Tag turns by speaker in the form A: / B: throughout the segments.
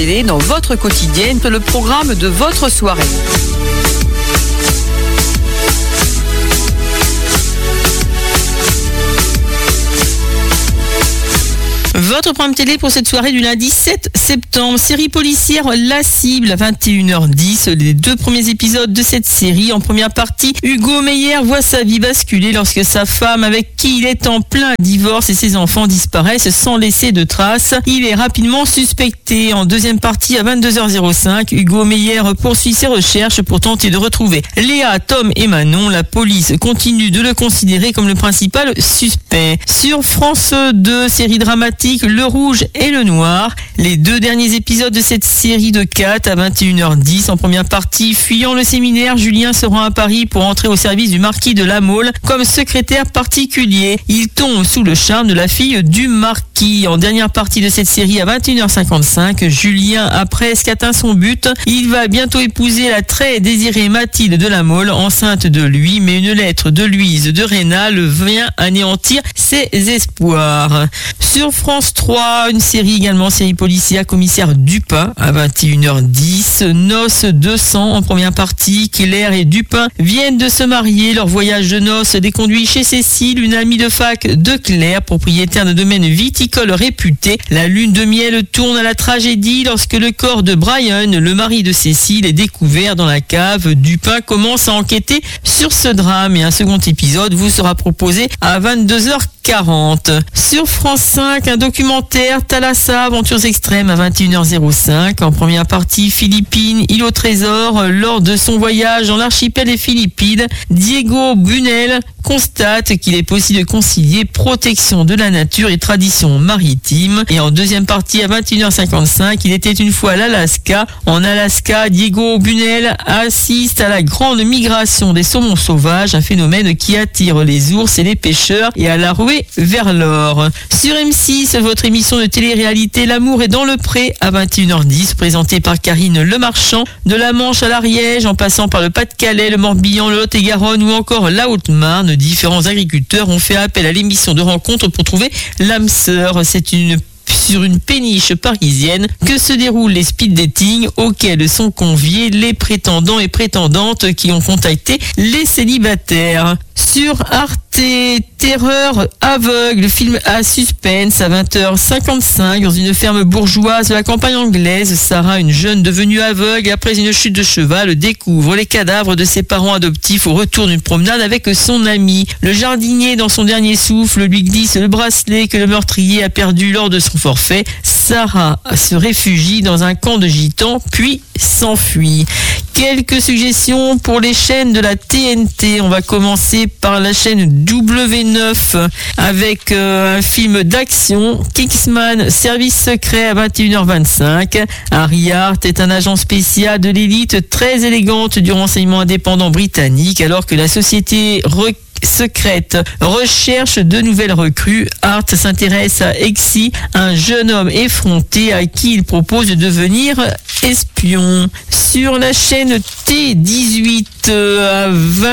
A: Dans votre quotidienne, le programme de votre soirée. Votre programme télé pour cette soirée du lundi 7 septembre. Série policière La Cible à 21h10. Les 2 premiers épisodes de cette série. En première partie, Hugo Meyer voit sa vie basculer lorsque sa femme, avec qui il est en plein divorce, et ses enfants disparaissent sans laisser de traces. Il est rapidement suspecté. En deuxième partie, à 22h05, Hugo Meyer poursuit ses recherches pour tenter de retrouver Léa, Tom et Manon. La police continue de le considérer comme le principal suspect. Sur France 2, série dramatique Le Rouge et le Noir. Les 2 derniers épisodes de cette série de 4 à 21h10. En première partie, fuyant le séminaire, Julien se rend à Paris pour entrer au service du marquis de La Mole comme secrétaire particulier. Il tombe sous le charme de la fille du marquis. En dernière partie de cette série à 21h55, Julien a presque atteint son but. Il va bientôt épouser la très désirée Mathilde de La Mole, enceinte de lui, mais une lettre de Louise de Rênal vient anéantir ses espoirs. Sur France 3, une série également, série policière, Commissaire Dupin à 21h10. Noces 200 en première partie. Claire et Dupin viennent de se marier. Leur voyage de noces les conduit chez Cécile, une amie de fac de Claire, propriétaire d'un domaine viticole réputé. La lune de miel tourne à la tragédie lorsque le corps de Brian, le mari de Cécile, est découvert dans la cave. Dupin commence à enquêter sur ce drame et un second épisode vous sera proposé à 22h40. Sur France 5, un documentaire Thalassa, aventures extrêmes à 21h05. En première partie, Philippines, île au trésor. Lors de son voyage dans l'archipel des Philippines, Diego Bunel constate qu'il est possible de concilier protection de la nature et tradition maritime. Et en deuxième partie, à 21h55, il était une fois à l'Alaska. En Alaska, Diego Bunel assiste à la grande migration des saumons sauvages, un phénomène qui attire les ours et les pêcheurs, et à la ruée vers l'or. Sur M6, votre émission de télé-réalité L'amour est dans le pré à 21h10, présentée par Karine Lemarchand. De la Manche à l'Ariège, en passant par le Pas-de-Calais, le Morbihan, le Lot-et-Garonne ou encore la Haute-Marne, différents agriculteurs ont fait appel à l'émission de rencontre pour trouver l'âme sœur. C'est sur une péniche parisienne que se déroulent les speed dating auxquels sont conviés les prétendants et prétendantes qui ont contacté les célibataires. Sur Arte, Terreur aveugle, film à suspense à 20h55 dans une ferme bourgeoise de la campagne anglaise. Sarah, une jeune devenue aveugle après une chute de cheval, découvre les cadavres de ses parents adoptifs au retour d'une promenade avec son ami. Le jardinier, dans son dernier souffle, lui glisse le bracelet que le meurtrier a perdu lors de son forfait. Sarah se réfugie dans un camp de gitans, puis s'enfuit. Quelques suggestions pour les chaînes de la TNT. On va commencer par la chaîne W9 avec un film d'action, Kingsman, service secret à 21h25. Harry Hart est un agent spécial de l'élite très élégante du renseignement indépendant britannique, alors que la société secrète recherche de nouvelles recrues. Hart s'intéresse à Exy, un jeune homme effronté à qui il propose de devenir espion. Sur la chaîne T18 à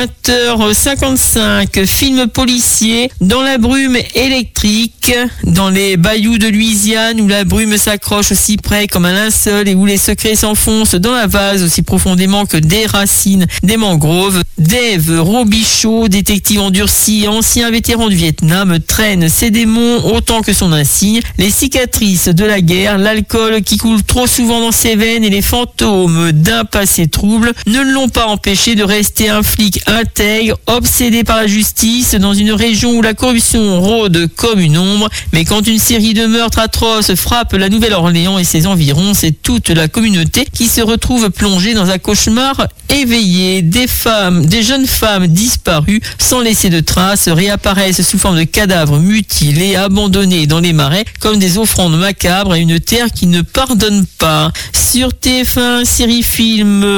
A: 20h55, film policier Dans la brume électrique, dans les bayous de Louisiane où la brume s'accroche aussi près comme un linceul et où les secrets s'enfoncent dans la vase aussi profondément que des racines des mangroves. Dave Robichaud, détective endurci, ancien vétéran du Vietnam, traîne ses démons autant que son insigne. Les cicatrices de la guerre, l'alcool qui coule trop souvent dans ses veines et les fantômes d'un passé trouble ne l'ont pas empêché de rester un flic intègre, obsédé par la justice dans une région où la corruption rôde comme une ombre. Mais quand une série de meurtres atroces frappe la Nouvelle-Orléans et ses environs, c'est toute la communauté qui se retrouve plongée dans un cauchemar éveillé. Des jeunes femmes disparues sans laisser de traces réapparaissent sous forme de cadavres mutilés, abandonnés dans les marais comme des offrandes macabres à une terre qui ne pardonne pas. Sur TF1, série film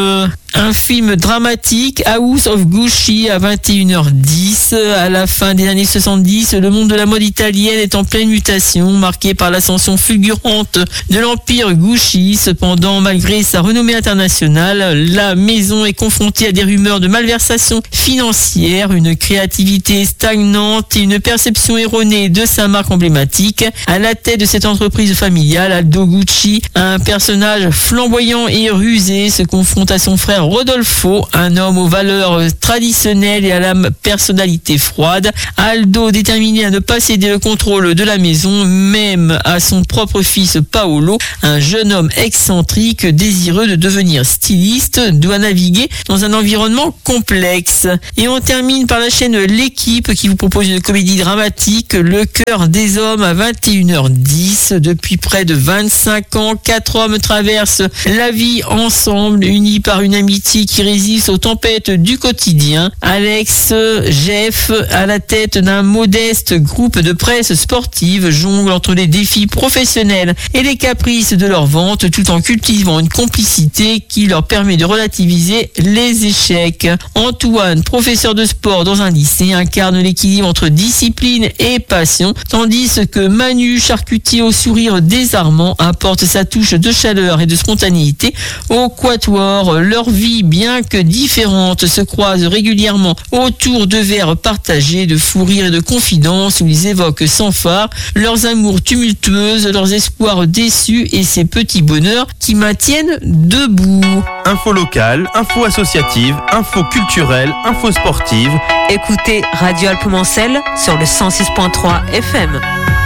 A: Un film dramatique, House of Gucci, à 21h10. À la fin des années 70, le monde de la mode italienne est en pleine mutation, marqué par l'ascension fulgurante de l'empire Gucci. Cependant, malgré sa renommée internationale, la maison est confrontée à des rumeurs de malversation financière, une créativité stagnante et une perception erronée de sa marque emblématique. À la tête de cette entreprise familiale, Aldo Gucci, un personnage flamboyant et rusé, se confronte à son frère Rodolfo, un homme aux valeurs traditionnelles et à la personnalité froide. Aldo, déterminé à ne pas céder le contrôle de la maison, même à son propre fils Paolo, un jeune homme excentrique désireux de devenir styliste, doit naviguer dans un environnement complexe. Et on termine par la chaîne L'équipe qui vous propose une comédie dramatique, Le cœur des hommes, à 21h10. Depuis près de 25 ans, 4 hommes traversent la vie ensemble, unis par une amitié qui résiste aux tempêtes du quotidien. Alex, Jeff, à la tête d'un modeste groupe de presse sportive, jonglent entre les défis professionnels et les caprices de leur vente, tout en cultivant une complicité qui leur permet de relativiser les échecs. Antoine, professeur de sport dans un lycée, incarne l'équilibre entre discipline et passion, tandis que Manu, charcutier au sourire désarmant, apporte sa touche de chaleur et de spontanéité au quatuor. Leur vie, bien que différente, se croise régulièrement autour de verres partagés, de fous rires et de confidences où ils évoquent sans phare leurs amours tumultueuses, leurs espoirs déçus et ces petits bonheurs qui maintiennent debout.
B: Info locale, info associative, info culturelle, info sportive.
C: Écoutez Radio Alpes-Mancel sur le 106.3 FM.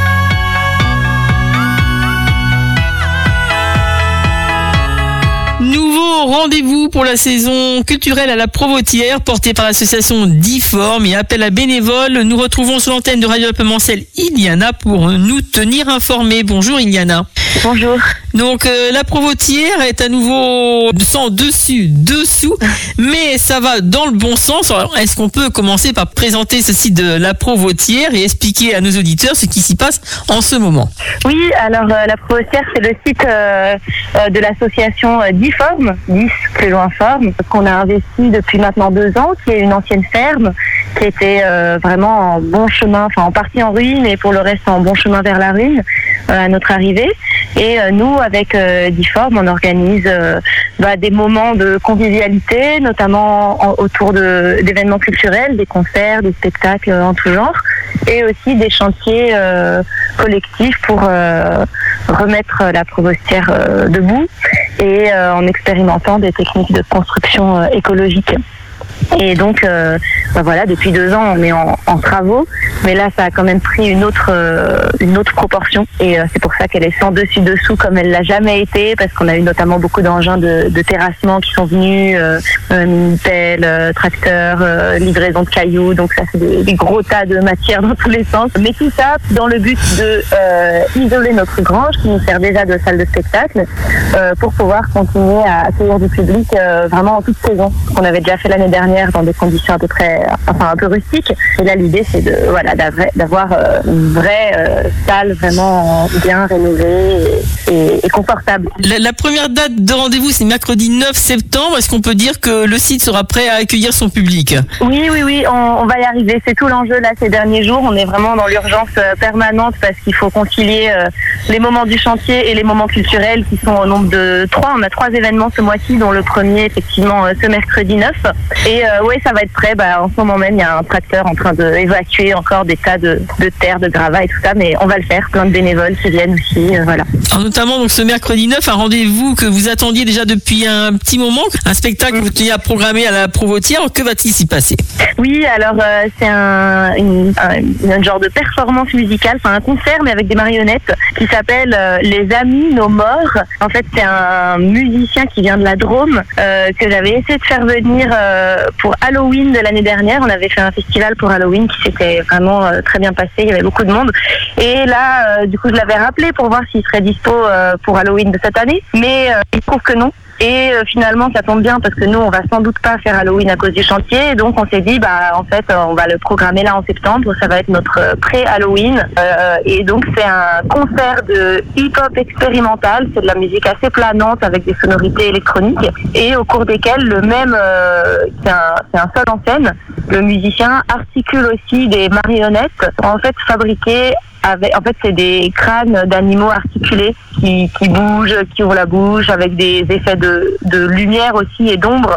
A: Nouveau rendez-vous pour la saison culturelle à la Provotière, portée par l'association Difforme et appel à bénévoles. Nous retrouvons sur l'antenne de Radio Alpes-Mancel Iliana pour nous tenir informés. Bonjour Iliana.
D: Bonjour.
A: Donc la Provotière est à nouveau sans dessous, mais ça va dans le bon sens. Alors, est-ce qu'on peut commencer par présenter ce site de la Provotière et expliquer à nos auditeurs ce qui s'y passe en ce moment?
D: Oui, alors la Provotière, c'est le site de l'association Difforme, 10 plus loin forme, qu'on a investi depuis maintenant 2 ans, qui est une ancienne ferme, qui était vraiment en bon chemin, enfin en partie en ruine et pour le reste en bon chemin vers la ruine à notre arrivée. Et nous, avec Difforme, on organise des moments de convivialité, notamment autour d'événements culturels, des concerts, des spectacles en tout genre, et aussi des chantiers collectifs pour remettre la Provotière debout et en expérimentant des techniques de construction écologique. Et donc, voilà, depuis 2 ans, on est en travaux, mais là, ça a quand même pris une autre proportion. Et c'est pour ça qu'elle est sans dessus-dessous comme elle l'a jamais été, parce qu'on a eu notamment beaucoup d'engins de terrassement qui sont venus, pelles, tracteurs, livraison de cailloux. Donc ça, c'est des gros tas de matière dans tous les sens. Mais tout ça dans le but de isoler notre grange, qui nous sert déjà de salle de spectacle, pour pouvoir continuer à accueillir du public vraiment en toute saison. Ce qu'on avait déjà fait l'année dernière dans des conditions à peu près, un peu rustiques. Et là, l'idée, c'est d'avoir une vraie salle vraiment bien rénovée et confortable.
A: La première date de rendez-vous, c'est mercredi 9 septembre. Est-ce qu'on peut dire que le site sera prêt à accueillir son public?
D: Oui, on va y arriver. C'est tout l'enjeu là ces derniers jours. On est vraiment dans l'urgence permanente parce qu'il faut concilier les moments du chantier et les moments culturels qui sont au nombre de 3. On a 3 événements ce mois-ci, dont le premier effectivement ce mercredi 9. Et oui, ça va être prêt. En ce moment même, il y a un tracteur en train d'évacuer encore des tas de terre, de gravats et tout ça, mais on va le faire. Plein de bénévoles qui viennent aussi, voilà.
A: Alors notamment donc ce mercredi 9, un rendez-vous que vous attendiez déjà depuis un petit moment, un spectacle que vous teniez à programmer à la Provotière. Que va-t-il s'y passer?
D: Oui, alors c'est un genre de performance musicale, un concert mais avec des marionnettes qui s'appelle Les Amis Nos Morts. En fait, c'est un musicien qui vient de la Drôme que j'avais essayé de faire venir pour Halloween de l'année dernière. On avait fait un festival pour Halloween qui s'était vraiment très bien passé, il y avait beaucoup de monde. Et là, du coup, je l'avais rappelé pour voir s'il serait dispo pour Halloween de cette année. Mais il se trouve que non. Et finalement, ça tombe bien parce que nous, on va sans doute pas faire Halloween à cause du chantier. Et donc, on s'est dit, en fait, on va le programmer là en septembre. Ça va être notre pré-Halloween. Et donc, c'est un concert de hip-hop expérimental. C'est de la musique assez planante avec des sonorités électroniques. Et au cours desquelles c'est un seul en scène. Le musicien articule aussi des marionnettes, en fait, fabriquées c'est des crânes d'animaux articulés qui bougent, qui ouvrent la bouche, avec des effets de lumière aussi et d'ombre,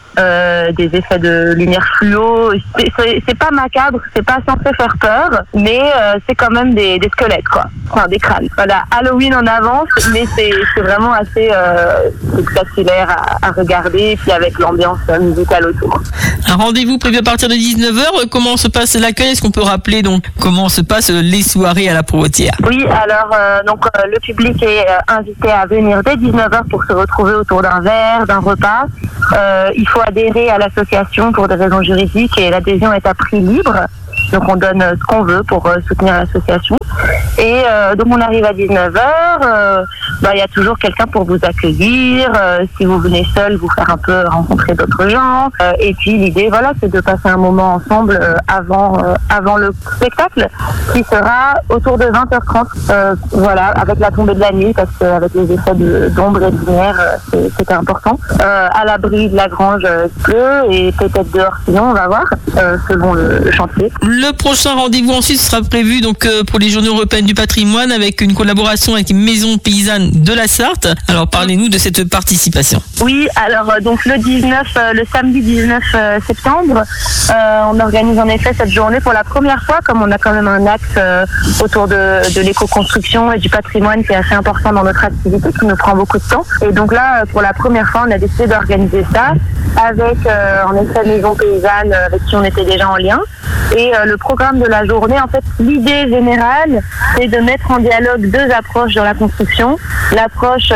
D: des effets de lumière fluo. C'est pas macabre, c'est pas censé faire peur, mais c'est quand même des squelettes, quoi. Enfin, des crânes. Voilà, Halloween en avance, mais c'est vraiment assez spectaculaire à regarder, puis avec l'ambiance musicale autour.
A: Un rendez-vous prévu à partir de 19h. Comment se passe l'accueil? Est-ce qu'on peut rappeler donc comment se passent les soirées à la Prouvotière?
D: Oui, alors le public est invité à venir dès 19h pour se retrouver autour d'un verre, d'un repas. Il faut adhérer à l'association pour des raisons juridiques et l'adhésion est à prix libre. Donc on donne ce qu'on veut pour soutenir l'association. Et donc on arrive à 19h, il y a toujours quelqu'un pour vous accueillir. Si vous venez seul, vous faire un peu rencontrer d'autres gens. Et puis l'idée, c'est de passer un moment ensemble avant le spectacle, qui sera autour de 20h30. Avec la tombée de la nuit, parce qu'avec les effets d'ombre et de lumière, c'était important. À l'abri de la grange bleu et peut-être dehors, sinon on va voir, selon le chantier.
A: Le prochain rendez-vous ensuite sera prévu donc pour les Journées européennes du patrimoine avec une collaboration avec une maison paysanne de la Sarthe. Alors parlez-nous de cette participation.
D: Oui, alors donc le samedi 19 septembre, on organise en effet cette journée pour la première fois, comme on a quand même un axe autour de l'éco-construction et du patrimoine qui est assez important dans notre activité, qui nous prend beaucoup de temps. Et donc là, pour la première fois, on a décidé d'organiser ça avec en effet une maison paysanne avec qui on était déjà en lien. Et le programme de la journée, en fait, l'idée générale, c'est de mettre en dialogue deux approches dans la construction. L'approche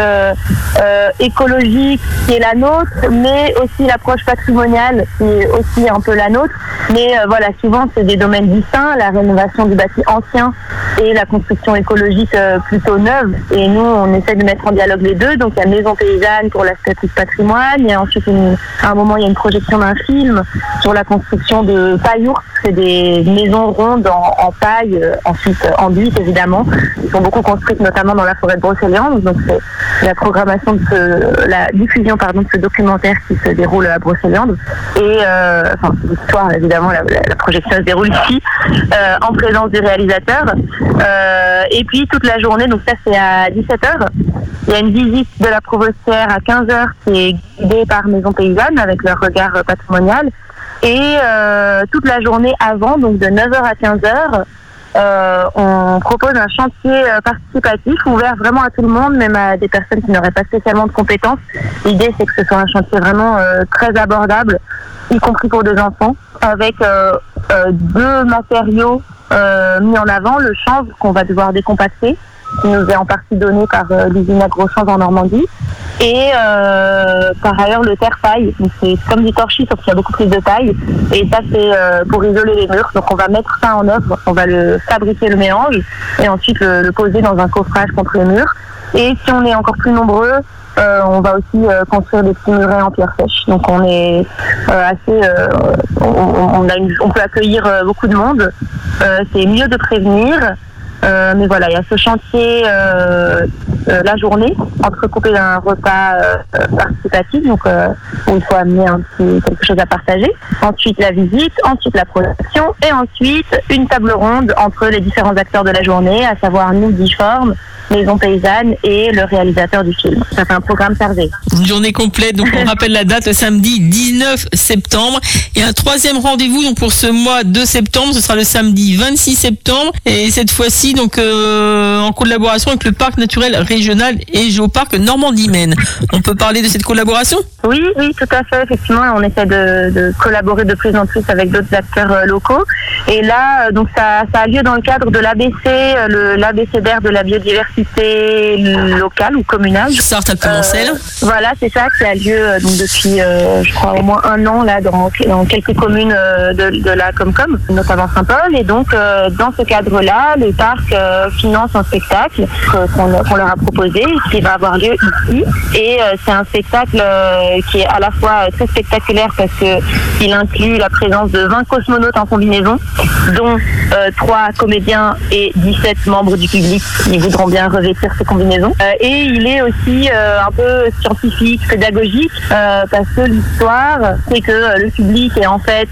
D: écologique qui est la nôtre, mais aussi l'approche patrimoniale qui est aussi un peu la nôtre. Mais souvent, c'est des domaines distincts, la rénovation du bâti ancien et la construction écologique plutôt neuve. Et nous, on essaie de mettre en dialogue les deux. Donc, il y a Maison Paysanne pour l'aspect plus patrimoine. Et ensuite, à un moment, il y a une projection d'un film sur la construction de pailloux. C'est des maisons rondes en paille, ensuite en buis évidemment. Ils sont beaucoup construites notamment dans la forêt de Brocéliande. Donc c'est la programmation la diffusion de ce documentaire qui se déroule à Brocéliande. Et l'histoire évidemment, la projection se déroule ici en présence du réalisateur. Et puis toute la journée, donc ça c'est à 17h. Il y a une visite de la Prouvotière à 15h qui est guidée par Maison Paysanne avec leur regard patrimonial. Et toute la journée avant, donc de 9h à 15h, on propose un chantier participatif ouvert vraiment à tout le monde, même à des personnes qui n'auraient pas spécialement de compétences. L'idée, c'est que ce soit un chantier vraiment très abordable, y compris pour des enfants, avec deux matériaux mis en avant, le chanvre qu'on va devoir décompacter, qui nous est en partie donné par l'usine Agrochanvre en Normandie, et par ailleurs le terre-paille. Donc c'est comme du torchis, sauf qu'il y a beaucoup plus de paille, et ça c'est pour isoler les murs. Donc on va mettre ça en œuvre, on va fabriquer le mélange et ensuite le poser dans un coffrage contre les murs. Et si on est encore plus nombreux, on va aussi construire des petits murets en pierre sèche. Donc on est on peut accueillir beaucoup de monde. C'est mieux de prévenir. Mais il y a ce chantier la journée, entrecoupé d'un repas participatif, donc où il faut amener quelque chose à partager. Ensuite la visite, ensuite la projection, et ensuite une table ronde entre les différents acteurs de la journée, à savoir nous, Difform, Maison Paysanne et le réalisateur du film. Ça fait un programme chargé.
A: Une journée complète, donc on rappelle la date, le samedi 19 septembre. Et un troisième rendez-vous donc pour ce mois de septembre, ce sera le samedi 26 septembre. Et cette fois-ci, donc en collaboration avec le Parc naturel régional et Géoparc Normandie-Maine. On peut parler de cette collaboration ?
D: Oui, tout à fait. Effectivement, on essaie de collaborer de plus en plus avec d'autres acteurs locaux. Et là, donc ça a lieu dans le cadre de l'ABC, l'ABCDR de la biodiversité, entité locale ou communale.
A: Sarthe Alpes-Mancel.
D: Voilà, c'est ça, qui a lieu donc depuis, je crois, au moins 1 an là dans quelques communes de la Comcom, notamment Saint-Paul. Et donc, dans ce cadre-là, le parc finance un spectacle qu'on leur a proposé, qui va avoir lieu ici. Et c'est un spectacle qui est à la fois très spectaculaire parce qu'il inclut la présence de 20 cosmonautes en combinaison, dont 3 comédiens et 17 membres du public qui voudront bien revêtir ces combinaisons. Et il est aussi un peu scientifique, pédagogique, parce que l'histoire, c'est que le public est en fait...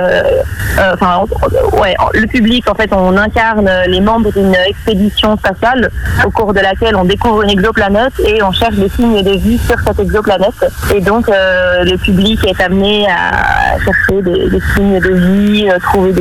D: le public, en fait, on incarne les membres d'une expédition spatiale au cours de laquelle on découvre une exoplanète et on cherche des signes de vie sur cette exoplanète. Et donc, le public est amené à chercher des signes de vie, trouver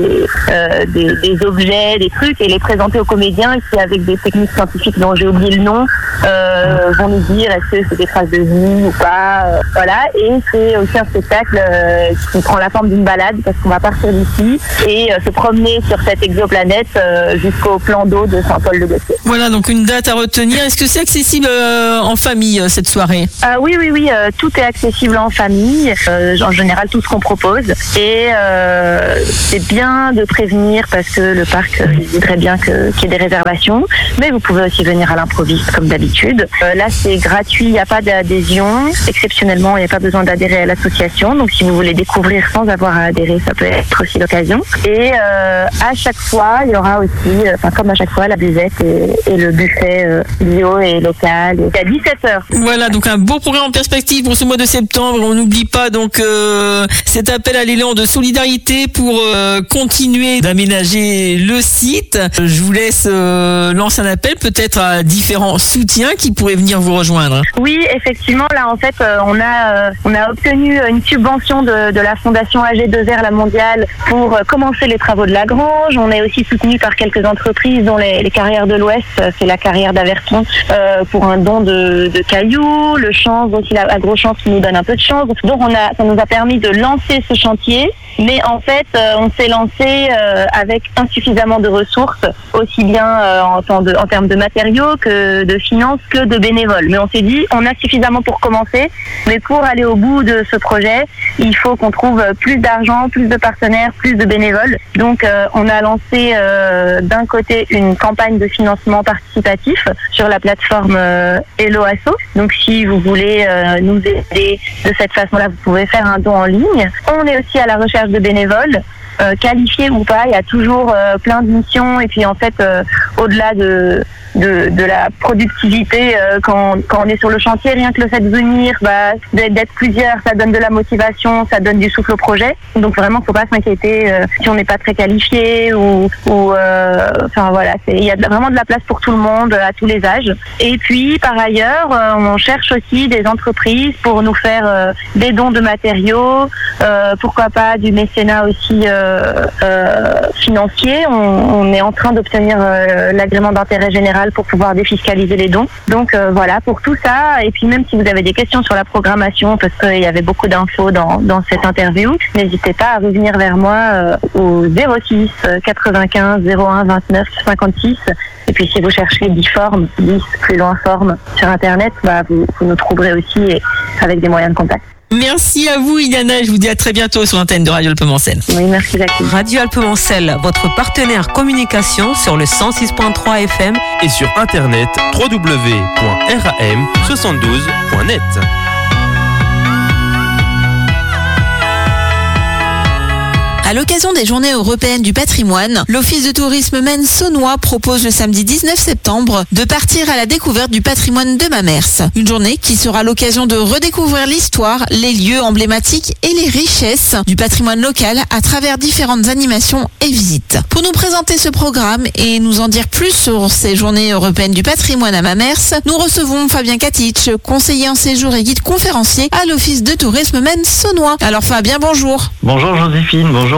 D: des objets, des trucs, et les présenter aux comédiens qui, avec des techniques scientifiques dont j'ai oublié le nom, vont nous dire est-ce que c'est des traces de vie ou pas. Voilà. Et c'est aussi un spectacle qui prend la forme d'une balade parce qu'on va partir d'ici et se promener sur cette exoplanète jusqu'au plan d'eau de Saint-Paul-de-Gautier.
A: Voilà, donc une date à retenir. Est-ce que c'est accessible en famille cette soirée?
D: Oui, tout est accessible en famille, en général tout ce qu'on propose. Et c'est bien de prévenir parce que le parc voudrait bien qu'il y ait des réservations, mais vous pouvez aussi venir à l'improviste comme d'habitude. Là c'est gratuit, il n'y a pas d'adhésion, exceptionnellement il n'y a pas besoin d'adhérer à l'association, donc si vous voulez découvrir sans avoir à adhérer, ça peut être aussi l'occasion. Et à chaque fois il y aura aussi, comme à chaque fois, la buvette et le buffet bio et local à 17h.
A: Voilà, donc un beau programme en perspective pour ce mois de septembre. On n'oublie pas donc cet appel à l'élan de solidarité pour continuer d'aménager le site. Je vous laisse lancer un appel peut-être à différents soutiens qui pourraient venir vous rejoindre.
D: Oui, effectivement, là en fait on a obtenu une subvention de la fondation AG2R La Mondiale pour commencer les travaux de la grange. On est aussi soutenu par quelques entreprises dont les Carrières de l'Ouest, c'est la carrière d'Averton, pour un don de cailloux, le chanvre aussi, la grosse chanvre qui nous donne un peu de chanvre. Donc ça nous a permis de lancer ce chantier, mais en fait on s'est lancé avec insuffisamment de ressources, aussi bien en termes de matériaux que de finances que de bénévoles. Mais on s'est dit on a suffisamment pour commencer, mais pour aller au bout de ce projet, il faut qu'on trouve plus d'argent, plus de partenaires, plus de bénévoles. Donc on a lancé d'un côté une campagne de financement participatif sur la plateforme Hello Asso. Donc si vous voulez nous aider de cette façon-là, vous pouvez faire un don en ligne. On est aussi à la recherche de bénévoles, qualifiés ou pas. Il y a toujours plein de missions et puis en fait au-delà de la productivité quand on est sur le chantier, rien que le fait de venir, d'être plusieurs, ça donne de la motivation, ça donne du souffle au projet. Donc vraiment, faut pas s'inquiéter si on n'est pas très qualifié il y a vraiment de la place pour tout le monde à tous les âges. Et puis par ailleurs, on cherche aussi des entreprises pour nous faire des dons de matériaux, pourquoi pas du mécénat aussi financier. On est en train d'obtenir l'agrément d'intérêt général pour pouvoir défiscaliser les dons. Donc voilà, pour tout ça, et puis même si vous avez des questions sur la programmation, parce qu'il y avait beaucoup d'infos dans cette interview, n'hésitez pas à revenir vers moi au 06 95 01 29 56. Et puis si vous cherchez Diforme, 10 plus loin forme sur internet, vous nous trouverez aussi avec des moyens de contact.
A: Merci à vous, Iliana. Je vous dis à très bientôt sur l'antenne de Radio Alpes-Mancel.
D: Oui, merci Jacques.
C: Radio Alpes-Mancel, votre partenaire communication sur le 106.3 FM
B: et sur internet www.ram72.net.
E: À l'occasion des Journées européennes du patrimoine, l'Office de tourisme Maine Saunois propose le samedi 19 septembre de partir à la découverte du patrimoine de Mamers. Une journée qui sera l'occasion de redécouvrir l'histoire, les lieux emblématiques et les richesses du patrimoine local à travers différentes animations et visites. Pour nous présenter ce programme et nous en dire plus sur ces Journées européennes du patrimoine à Mamers, nous recevons Fabien Katic, conseiller en séjour et guide conférencier à l'Office de tourisme Maine Saunois. Alors Fabien, bonjour.
F: Bonjour Joséphine, bonjour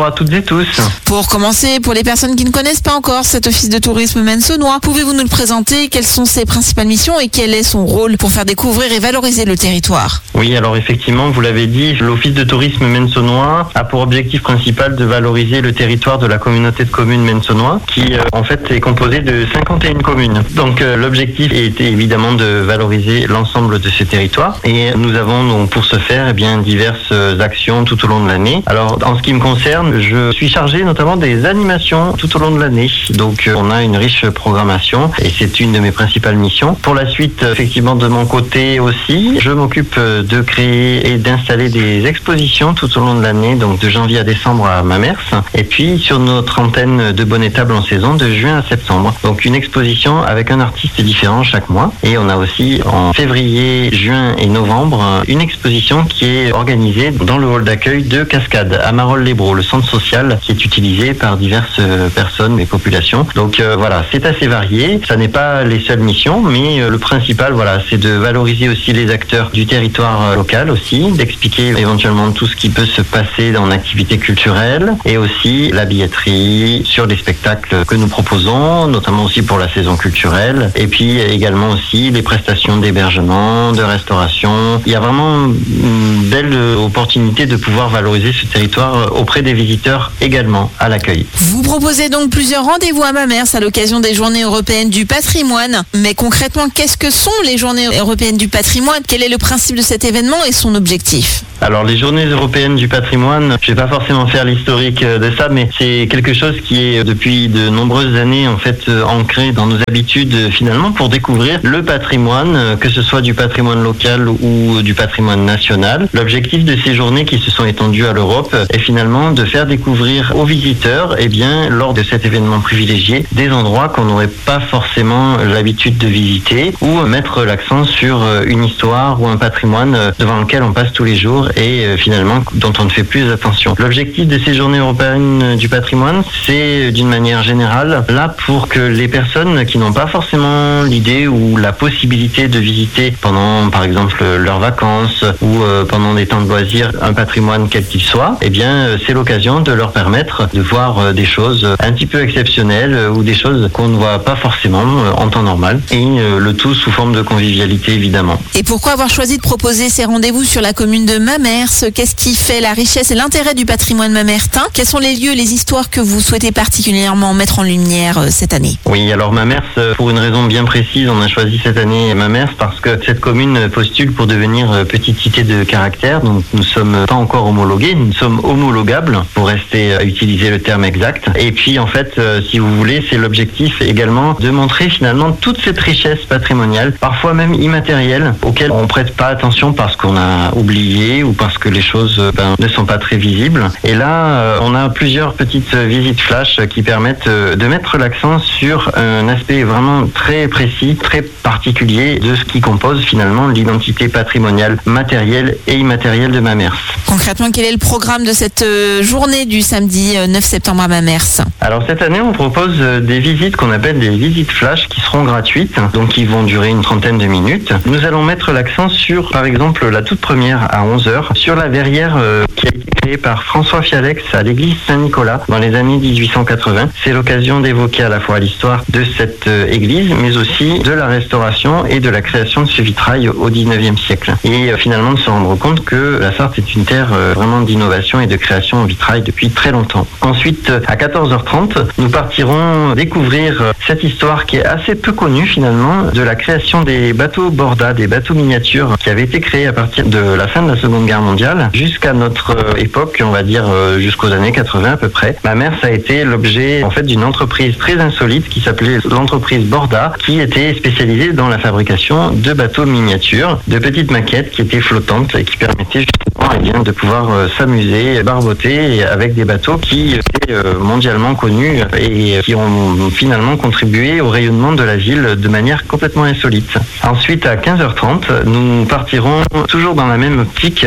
F: bonjour à toutes et tous.
E: Pour commencer, pour les personnes qui ne connaissent pas encore cet office de tourisme maine-saunois, pouvez-vous nous le présenter? Quelles sont ses principales missions et quel est son rôle pour faire découvrir et valoriser le territoire?
F: Oui, alors effectivement, vous l'avez dit, l'office de tourisme maine-saunois a pour objectif principal de valoriser le territoire de la communauté de communes maine-saunois qui en fait est composée de 51 communes. Donc l'objectif était évidemment de valoriser l'ensemble de ces territoires et nous avons donc pour ce faire diverses actions tout au long de l'année. Alors en ce qui me concerne, je suis chargé notamment des animations tout au long de l'année. Donc on a une riche programmation et c'est une de mes principales missions. Pour la suite, effectivement de mon côté aussi, je m'occupe de créer et d'installer des expositions tout au long de l'année, donc de janvier à décembre à Mamers, et puis sur notre antenne de Bonnet Table en saison de juin à septembre. Donc une exposition avec un artiste différent chaque mois. Et on a aussi en février, juin et novembre une exposition qui est organisée dans le hall d'accueil de Cascade à Marolles-les-Braaux, le centre social qui est utilisé par diverses personnes et populations. Donc voilà, c'est assez varié. Ça n'est pas les seules missions, mais le principal, voilà, c'est de valoriser aussi les acteurs du territoire local aussi, d'expliquer éventuellement tout ce qui peut se passer en activité culturelle et aussi la billetterie sur les spectacles que nous proposons, notamment aussi pour la saison culturelle, et puis également aussi les prestations d'hébergement, de restauration. Il y a vraiment une belle opportunité de pouvoir valoriser ce territoire auprès des visiteurs également à l'accueil.
E: Vous proposez donc plusieurs rendez-vous à Mamers à l'occasion des Journées européennes du patrimoine. Mais concrètement, qu'est-ce que sont les Journées européennes du patrimoine? Quel est le principe de cet événement et son objectif?
F: Alors les Journées européennes du patrimoine, je vais pas forcément faire l'historique de ça, mais c'est quelque chose qui est depuis de nombreuses années en fait ancré dans nos habitudes finalement pour découvrir le patrimoine, que ce soit du patrimoine local ou du patrimoine national. L'objectif de ces journées qui se sont étendues à l'Europe est finalement de faire découvrir aux visiteurs, lors de cet événement privilégié, des endroits qu'on n'aurait pas forcément l'habitude de visiter ou mettre l'accent sur une histoire ou un patrimoine devant lequel on passe tous les jours et finalement dont on ne fait plus attention. L'objectif de ces journées européennes du patrimoine, c'est d'une manière générale là pour que les personnes qui n'ont pas forcément l'idée ou la possibilité de visiter pendant par exemple leurs vacances ou pendant des temps de loisirs un patrimoine quel qu'il soit, c'est l'occasion de leur permettre de voir des choses un petit peu exceptionnelles ou des choses qu'on ne voit pas forcément en temps normal et le tout sous forme de convivialité évidemment.
E: Et pourquoi avoir choisi de proposer ces rendez-vous sur la commune de Mamers? Qu'est-ce qui fait la richesse et l'intérêt du patrimoine mamertin? Quels sont les lieux, les histoires que vous souhaitez particulièrement mettre en lumière cette année?
F: Oui, alors Mamers, pour une raison bien précise, on a choisi cette année Mamers parce que cette commune postule pour devenir petite cité de caractère. Donc nous ne sommes pas encore homologués, nous sommes homologables pour rester à utiliser le terme exact. Et puis en fait, si vous voulez, c'est l'objectif également de montrer finalement toute cette richesse patrimoniale, parfois même immatérielle, auquel on prête pas attention parce qu'on a oublié ou parce que les choses ne sont pas très visibles. Et là, on a plusieurs petites visites flash qui permettent de mettre l'accent sur un aspect vraiment très précis, très particulier de ce qui compose finalement l'identité patrimoniale matérielle et immatérielle de Mamers.
E: Concrètement, quel est le programme de cette journée du samedi 9 septembre à Mamers?
F: Alors cette année, on propose des visites qu'on appelle des visites flash qui seront gratuites, donc qui vont durer une trentaine de minutes. Nous allons mettre l'accent sur, par exemple, la toute première à 11h, sur la verrière qui a été créée par François Fialex à l'église Saint-Nicolas dans les années 1880. C'est l'occasion d'évoquer à la fois l'histoire de cette église, mais aussi de la restauration et de la création de ce vitrail au 19e siècle. Et finalement de se rendre compte que la Sarthe est une terre vraiment d'innovation et de création en vitrail depuis très longtemps. Ensuite, à 14h30, nous partirons découvrir cette histoire qui est assez peu connue finalement, de la création des bateaux Borda, des bateaux miniatures qui avaient été créés à partir de la fin de la Seconde Guerre mondiale jusqu'à notre époque, on va dire jusqu'aux années 80 à peu près. Mamers a été l'objet en fait d'une entreprise très insolite qui s'appelait l'entreprise Borda, qui était spécialisée dans la fabrication de bateaux miniatures, de petites maquettes qui étaient flottantes et qui permettaient justement de pouvoir s'amuser, barboter avec des bateaux qui étaient mondialement connus et qui ont finalement contribué au rayonnement de la ville de manière complètement insolite. Ensuite, à 15h30, nous partirons toujours dans la même optique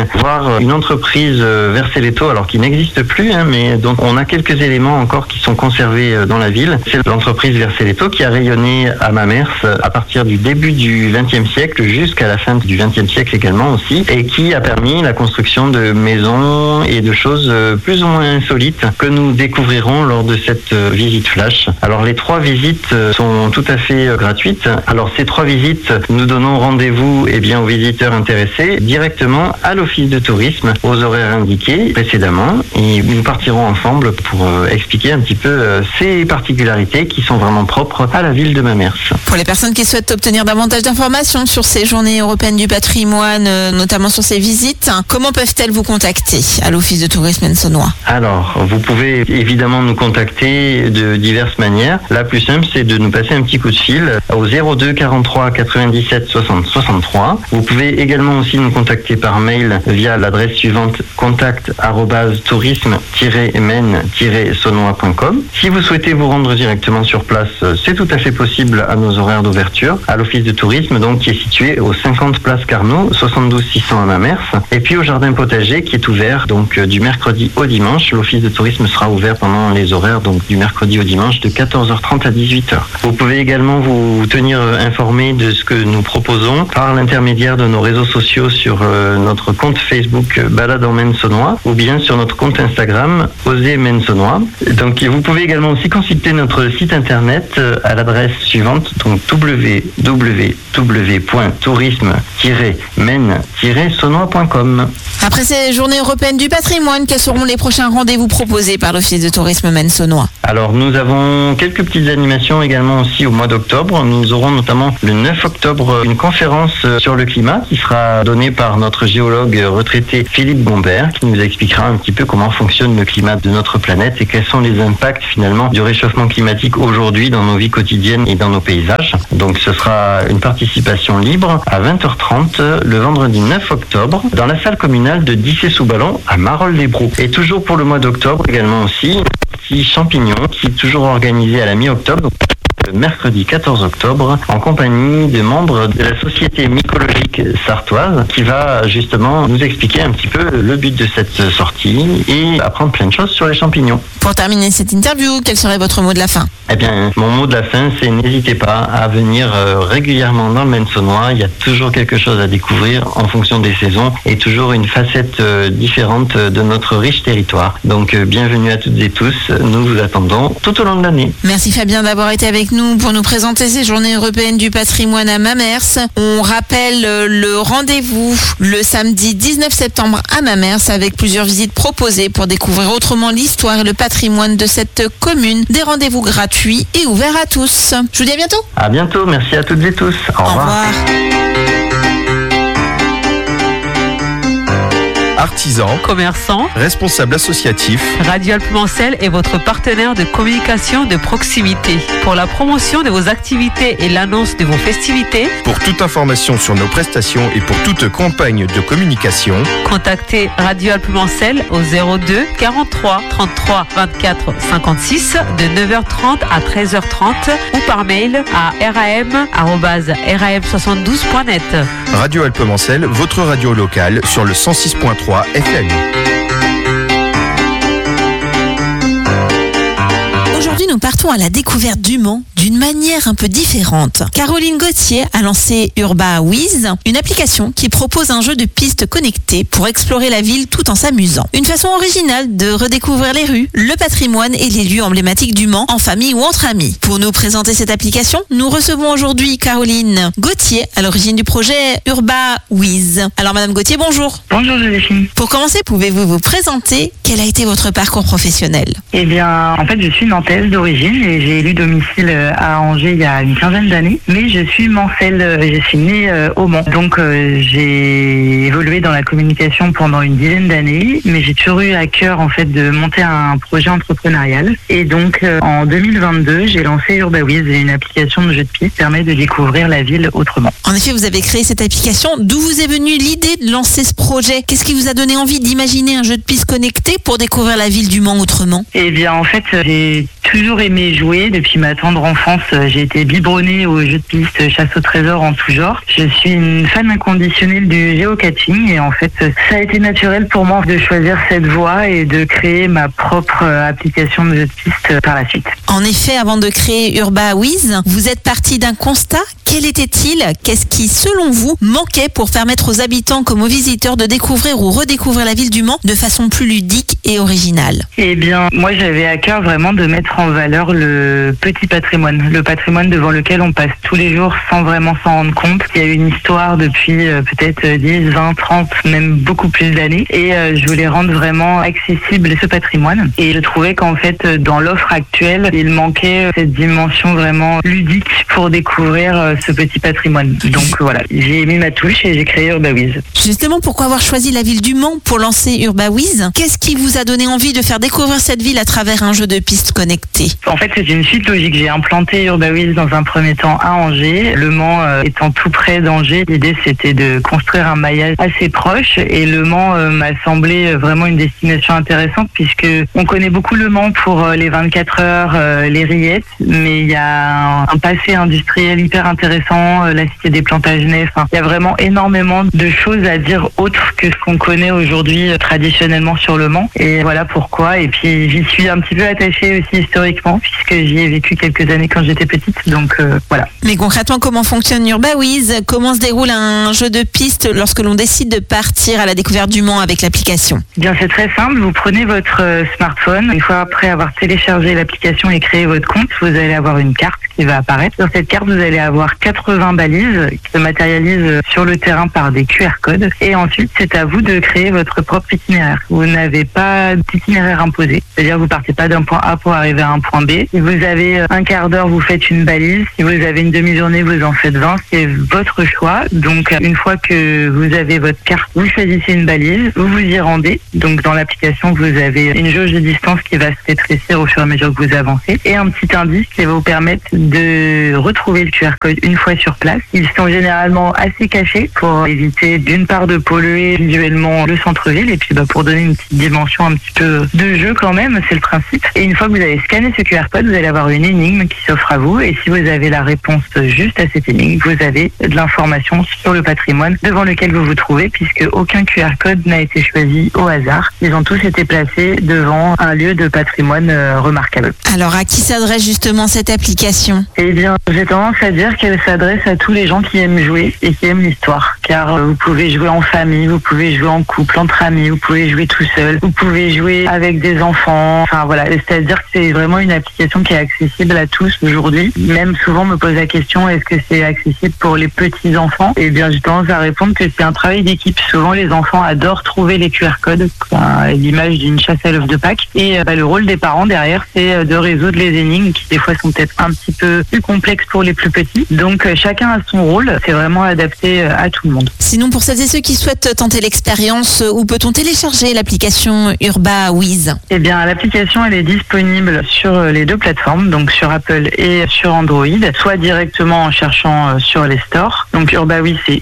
F: voir une entreprise Verselletto, alors qui n'existe plus, mais donc on a quelques éléments encore qui sont conservés dans la ville. C'est l'entreprise Verselletto qui a rayonné à Mamers à partir du début du XXe siècle jusqu'à la fin du XXe siècle également aussi, et qui a permis la construction de maisons et de choses plus ou moins insolites que nous découvrirons lors de cette visite flash. Alors les 3 visites sont tout à fait gratuites. Alors ces 3 visites, nous donnons rendez-vous aux visiteurs intéressés directement à l'office de tourisme aux horaires indiqués précédemment, et nous partirons ensemble pour expliquer un petit peu ces particularités qui sont vraiment propres à la ville de Mamers.
E: Pour les personnes qui souhaitent obtenir davantage d'informations sur ces journées européennes du patrimoine, notamment sur ces visites, comment peuvent-elles vous contacter à l'office de tourisme mensonnois?
F: Alors, vous pouvez évidemment nous contacter de diverses manières. La plus simple, c'est de nous passer un petit coup de fil au 02 43 97 60 63. Vous pouvez également aussi nous contacter par mail via l'adresse suivante contact@tourisme-men-saunois.com. Si vous souhaitez vous rendre directement sur place, c'est tout à fait possible à nos horaires d'ouverture à l'office de tourisme, donc qui est situé au 50 place Carnot, 72 600 à Mamers, et puis au jardin potager qui est ouvert donc du mercredi au dimanche. L'office de tourisme sera ouvert pendant les horaires donc du mercredi au dimanche de 14h30 à 18h. Vous pouvez également vous tenir informé de ce que nous proposons par l'intermédiaire de nos réseaux sociaux sur notre compte Facebook Balade en Maine-Saunois ou bien sur notre compte Instagram Oser Maine-Saunois. Donc vous pouvez également aussi consulter notre site internet à l'adresse suivante, donc www.tourisme-men-saunois.com.
E: Après ces journées européennes du patrimoine, quels seront les prochains rendez-vous proposés par l'office de tourisme Maine-Saunois?
F: Alors nous avons quelques petites animations également aussi au mois d'octobre. Nous aurons notamment le 9 octobre une conférence sur le climat qui sera donnée par notre géologue retraité Philippe Gombert, qui nous expliquera un petit peu comment fonctionne le climat de notre planète et quels sont les impacts finalement du réchauffement climatique aujourd'hui dans nos vies quotidiennes et dans nos paysages. Donc ce sera une participation libre à 20h30 le vendredi 9 octobre dans la salle communale de Dissé-sous-Ballon à Marolles-les-Brous. Et toujours pour le mois d'octobre également aussi, petit champignon qui est toujours organisé à la mi-octobre, le mercredi 14 octobre, en compagnie de membres de la Société mycologique sartoise qui va justement nous expliquer un petit peu le but de cette sortie et apprendre plein de choses sur les champignons.
E: Pour terminer cette interview, quel serait votre mot de la fin?
F: Eh bien, mon mot de la fin, c'est n'hésitez pas à venir régulièrement dans le Maine-Saunois. Il y a toujours quelque chose à découvrir en fonction des saisons et toujours une facette différente de notre riche territoire. Donc, bienvenue à toutes et tous. Nous vous attendons tout au long de l'année.
E: Merci Fabien d'avoir été avec nous pour nous présenter ces journées européennes du patrimoine à Mamers. On rappelle le rendez-vous le samedi 19 septembre à Mamers avec plusieurs visites proposées pour découvrir autrement l'histoire et le patrimoine de cette commune. Des rendez-vous gratuits et ouverts à tous. Je vous dis à bientôt.
F: À bientôt. Merci à toutes et tous. Au revoir.
B: Artisans,
C: Commerçants,
B: responsables associatifs,
C: Radio Alpes-Mancel est votre partenaire de communication de proximité. Pour la promotion de vos activités et l'annonce de vos festivités,
B: pour toute information sur nos prestations et pour toute campagne de communication,
C: contactez Radio Alpes-Mancel au 02 43 33 24 56 de 9h30 à 13h30 ou par mail à ram@ram72.net.
B: Radio Alpes-Mancel, votre radio locale sur le 106.3 FM.
E: Aujourd'hui, nous partons à la découverte du Mans d'une manière un peu différente. Caroline Gauthier a lancé UrbaWiz, une application qui propose un jeu de pistes connectées pour explorer la ville tout en s'amusant. Une façon originale de redécouvrir les rues, le patrimoine et les lieux emblématiques du Mans en famille ou entre amis. Pour nous présenter cette application, nous recevons aujourd'hui Caroline Gauthier, à l'origine du projet UrbaWiz. Alors Madame Gauthier, bonjour.
D: Bonjour Joséphine.
E: Pour commencer, pouvez-vous vous présenter? Quel a été votre parcours professionnel?
D: Eh bien, en fait, je suis nantaise d'origine et j'ai élu domicile à Angers il y a une quinzaine d'années, mais je suis mancelle, je suis née au Mans. Donc j'ai évolué dans la communication pendant une dizaine d'années, mais j'ai toujours eu à cœur en fait de monter un projet entrepreneurial. Et donc en 2022, j'ai lancé UrbaWiz, une application de jeu de pistes qui permet de découvrir la ville autrement.
E: En effet, vous avez créé cette application. D'où vous est venue l'idée de lancer ce projet? Qu'est-ce qui vous a donné envie d'imaginer un jeu de pistes connecté pour découvrir la ville du Mans autrement?
D: Eh bien, en fait, j'ai toujours
G: toujours aimé jouer. Depuis ma tendre enfance, j'ai été biberonnée aux jeux de piste, chasse au trésor en tout genre. Je suis une fan inconditionnelle du géocaching et en fait, ça a été naturel pour moi de choisir cette voie et de créer ma propre application de jeux de piste par la suite.
E: En effet, avant de créer UrbaWiz, vous êtes parti d'un constat. Quel était-il ? Qu'est-ce qui, selon vous, manquait pour permettre aux habitants comme aux visiteurs de découvrir ou redécouvrir la ville du Mans de façon plus ludique et originale ?
G: Eh bien, moi j'avais à cœur vraiment de mettre en valeur le petit patrimoine. Le patrimoine devant lequel on passe tous les jours sans vraiment s'en rendre compte. Il y a une histoire depuis peut-être 10, 20, 30, même beaucoup plus d'années. Et je voulais rendre vraiment accessible ce patrimoine. Et je trouvais qu'en fait, dans l'offre actuelle, il manquait cette dimension vraiment ludique pour découvrir ce petit patrimoine. Donc voilà, j'ai mis ma touche et j'ai créé UrbaWiz.
E: Justement, pourquoi avoir choisi la ville du Mans pour lancer UrbaWiz ? Qu'est-ce qui vous a donné envie de faire découvrir cette ville à travers un jeu de piste connecté ?
G: En fait, c'est une suite logique. J'ai implanté UrbaWiz dans un premier temps à Angers. Le Mans étant tout près d'Angers, l'idée c'était de construire un maillage assez proche et le Mans m'a semblé vraiment une destination intéressante puisque on connaît beaucoup le Mans pour les 24 heures, les rillettes, mais il y a un passé industriel hyper intéressant, la cité des Plantagenets. Enfin, il y a vraiment énormément de choses à dire autres que ce qu'on connaît aujourd'hui traditionnellement sur le Mans. Et voilà pourquoi. Et puis j'y suis un petit peu attachée aussi historiquement puisque j'y ai vécu quelques années quand j'étais petite. Donc voilà.
E: Mais concrètement, comment fonctionne UrbaWiz ? Comment se déroule un jeu de piste lorsque l'on décide de partir à la découverte du Mans avec l'application ?
G: Bien, c'est très simple. Vous prenez votre smartphone. Une fois après avoir téléchargé l'application et créé votre compte, vous allez avoir une carte qui va apparaître. Sur cette carte, vous allez avoir 80 balises qui se matérialisent sur le terrain par des QR codes. Et ensuite, c'est à vous de créer votre propre itinéraire. Vous n'avez pas d'itinéraire imposé. C'est-à-dire, vous partez pas d'un point A pour arriver à un point B. Si vous avez un quart d'heure, vous faites une balise. Si vous avez une demi-journée, vous en faites 20. C'est votre choix. Donc, une fois que vous avez votre carte, vous choisissez une balise, vous vous y rendez. Donc, dans l'application, vous avez une jauge de distance qui va se rétrécir au fur et à mesure que vous avancez et un petit indice qui va vous permettre de retrouver le QR code une fois sur place. Ils sont généralement assez cachés pour éviter d'une part de polluer visuellement le centre-ville et puis pour donner une petite dimension un petit peu de jeu quand même, c'est le principe. Et une fois que vous avez scanné ce QR code, vous allez avoir une énigme qui s'offre à vous et si vous avez la réponse juste à cette énigme, vous avez de l'information sur le patrimoine devant lequel vous vous trouvez puisque aucun QR code n'a été choisi au hasard. Ils ont tous été placés devant un lieu de patrimoine remarquable.
E: Alors, à qui s'adresse justement cette application ?
G: Eh bien, j'ai tendance à dire qu'elle s'adresse à tous les gens qui aiment jouer et qui aiment l'histoire. Car vous pouvez jouer en famille, vous pouvez jouer en couple, entre amis, vous pouvez jouer tout seul, vous pouvez jouer avec des enfants. Enfin voilà, c'est-à-dire que c'est vraiment une application qui est accessible à tous aujourd'hui. Même souvent, on me pose la question, est-ce que c'est accessible pour les petits enfants ? Eh bien, j'ai tendance à répondre que c'est un travail d'équipe. Souvent, les enfants adorent trouver les QR codes, l'image d'une chasse à l'œuf de Pâques. Et le rôle des parents derrière, c'est de résoudre les énigmes qui des fois sont peut-être un petit peu plus complexes pour les plus petits. Donc chacun a son rôle, c'est vraiment adapté à tout le monde.
E: Sinon, pour celles et ceux qui souhaitent tenter l'expérience, où peut-on télécharger l'application UrbaWiz ?
G: Eh bien, l'application elle est disponible sur les deux plateformes, donc sur Apple et sur Android, soit directement en cherchant sur les stores. Donc UrbaWiz c'est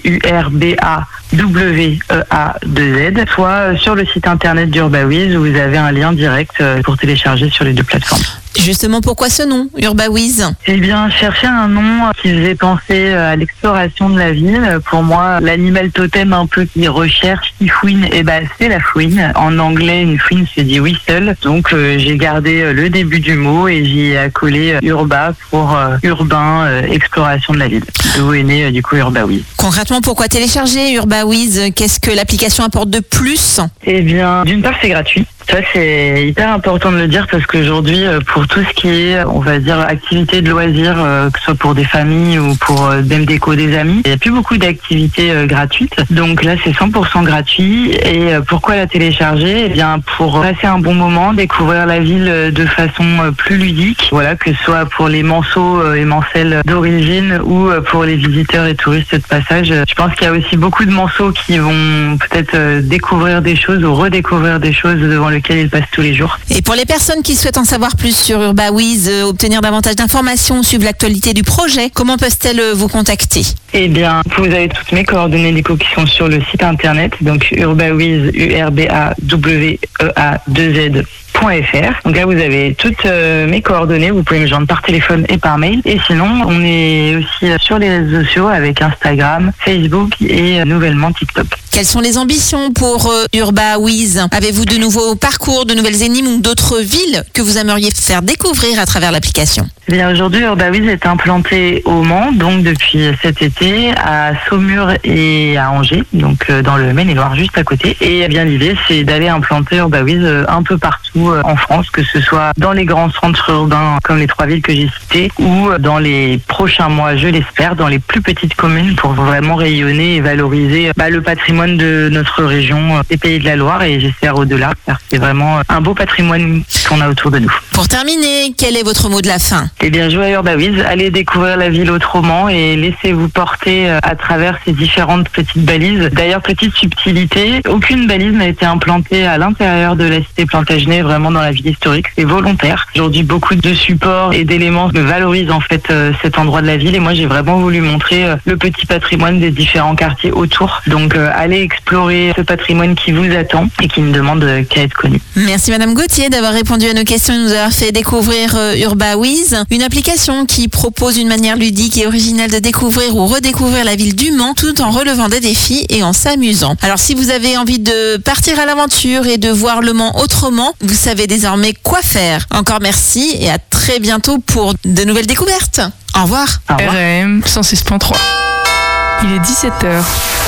G: URBAWEA2Z, soit sur le site internet d'UrbaWiz où vous avez un lien direct pour télécharger sur les deux plateformes.
E: Justement, pourquoi ce nom, UrbaWiz ?
G: Eh bien, chercher un nom qui faisait penser à l'exploration de la ville. Pour moi, l'animal totem un peu qui recherche, qui fouine, c'est la fouine. En anglais, une fouine se dit whistle. Donc, j'ai gardé le début du mot et j'y ai accolé urba pour urbain, exploration de la ville. D'où est né du coup UrbaWiz.
E: Concrètement, pourquoi télécharger UrbaWiz ? Qu'est-ce que l'application apporte de plus ?
G: Eh bien, d'une part, c'est gratuit. Ça, c'est hyper important de le dire parce qu'aujourd'hui, pour tout ce qui est, on va dire, activités de loisirs, que ce soit pour des familles ou pour même des amis, il n'y a plus beaucoup d'activités gratuites. Donc là, c'est 100% gratuit. Et pourquoi la télécharger ? Eh bien, pour passer un bon moment, découvrir la ville de façon plus ludique. Voilà, que ce soit pour les manceaux et mancelles d'origine ou pour les visiteurs et touristes de passage. Je pense qu'il y a aussi beaucoup de manceaux qui vont peut-être découvrir des choses ou redécouvrir des choses devant lequel ils passent tous les jours.
E: Et pour les personnes qui souhaitent en savoir plus sur UrbaWiz, obtenir davantage d'informations, suivre l'actualité du projet, comment peuvent-elles vous contacter ?
G: Eh bien, vous avez toutes mes coordonnées qui sont sur le site internet, donc UrbaWiz, URBAWEA2Z.fr. Donc là, vous avez toutes mes coordonnées. Vous pouvez me joindre par téléphone et par mail. Et sinon, on est aussi sur les réseaux sociaux avec Instagram, Facebook et nouvellement TikTok.
E: Quelles sont les ambitions pour UrbaWiz ? Avez-vous de nouveaux parcours, de nouvelles énigmes ou d'autres villes que vous aimeriez faire découvrir à travers l'application ?
G: Eh bien, aujourd'hui, UrbaWiz est implanté au Mans, donc depuis cet été, à Saumur et à Angers, donc dans le Maine-et-Loire, juste à côté. Et bien, l'idée, c'est d'aller implanter UrbaWiz un peu partout en France, que ce soit dans les grands centres urbains comme les 3 villes que j'ai citées, ou dans les prochains mois, je l'espère, dans les plus petites communes pour vraiment rayonner et valoriser le patrimoine de notre région, des Pays de la Loire, et j'espère au-delà, car c'est vraiment un beau patrimoine qu'on a autour de nous.
E: Pour terminer, quel est votre mot de la fin ?
G: Eh bien, jouez à UrbaWiz, allez découvrir la ville autrement et laissez-vous porter à travers ces différentes petites balises. D'ailleurs, petite subtilité, aucune balise n'a été implantée à l'intérieur de la cité Plantagenet, vraiment dans la ville historique, c'est volontaire. Aujourd'hui, beaucoup de supports et d'éléments valorisent en fait cet endroit de la ville, et moi j'ai vraiment voulu montrer le petit patrimoine des différents quartiers autour. Donc allez explorer ce patrimoine qui vous attend et qui ne demande qu'à être connu.
E: Merci Madame Gauthier d'avoir répondu à nos questions et nous avoir fait découvrir UrbaWiz, une application qui propose une manière ludique et originale de découvrir ou redécouvrir la ville du Mans tout en relevant des défis et en s'amusant. Alors si vous avez envie de partir à l'aventure et de voir le Mans autrement, vous savez désormais quoi faire. Encore merci et à très bientôt pour de nouvelles découvertes. Au revoir.
G: Au revoir.
H: RM 106.3. Il est 17h.